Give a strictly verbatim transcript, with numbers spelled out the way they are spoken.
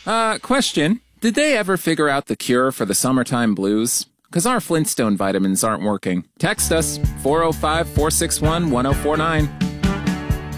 Uh, question. Did they ever figure out the cure for the summertime blues? Because our Flintstone vitamins aren't working. Text us, four oh five, four six one, one oh four nine.